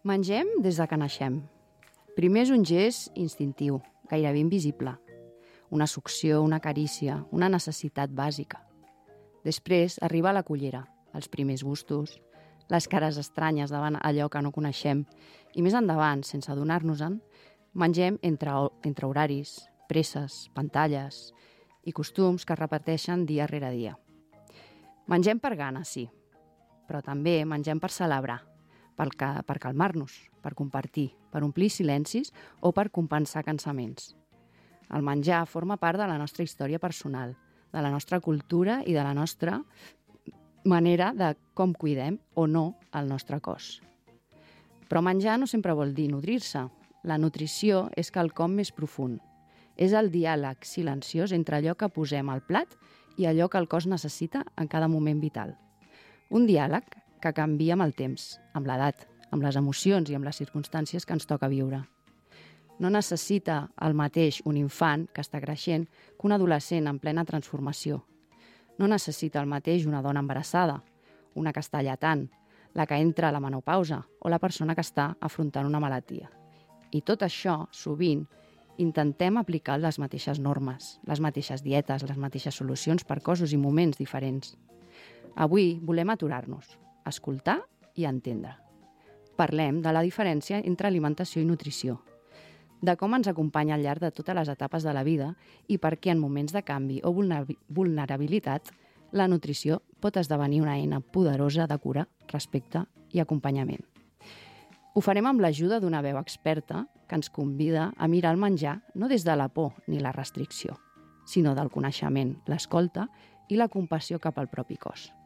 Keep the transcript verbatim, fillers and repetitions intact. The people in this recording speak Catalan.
Mengem des de que naixem. Primer és un gest instintiu, gairebé invisible. Una succió, una carícia, una necessitat bàsica. Després arriba la cullera, els primers gustos, les cares estranyes davant allò que no coneixem i més endavant, sense adonar-nos-en, mengem entre, entre horaris, presses, pantalles i costums que es repeteixen dia rere dia. Mengem per gana, sí, però també mengem per celebrar, per, per calmar-nos, per compartir, per omplir silencis o per compensar cansaments. El menjar forma part de la nostra història personal, de la nostra cultura i de la nostra manera de com cuidem o no el nostre cos. Però menjar no sempre vol dir nodrir-se. La nutrició és quelcom més profund. És el diàleg silenciós entre allò que posem al plat i allò que el cos necessita en cada moment vital. Un diàleg que canvia amb el temps, amb l'edat, amb les emocions i amb les circumstàncies que ens toca viure. No necessita el mateix un infant que està creixent que un adolescent en plena transformació. No necessita el mateix una dona embarassada, una que està lletant, la que entra a la menopausa o la persona que està afrontant una malaltia. I tot això, sovint, intentem aplicar les mateixes normes, les mateixes dietes, les mateixes solucions per cossos i moments diferents. Avui volem aturar-nos, escoltar i entendre. Parlem de la diferència entre alimentació i nutrició, de com ens acompanya al llarg de totes les etapes de la vida i per què en moments de canvi o vulnerabilitat la nutrició pot esdevenir una eina poderosa de cura, respecte i acompanyament. Ho farem amb l'ajuda d'una veu experta que ens convida a mirar el menjar no des de la por ni la restricció, sinó del coneixement, l'escolta i la compassió cap al propi cos.